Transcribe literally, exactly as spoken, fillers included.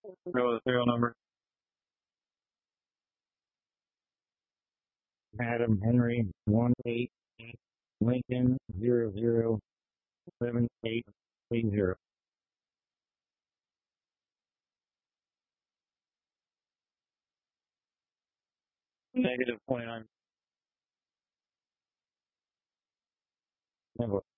Go with the serial number. Adam Henry one eight eight Lincoln zero zero seven eight three zero. Negative twenty-nine. Never.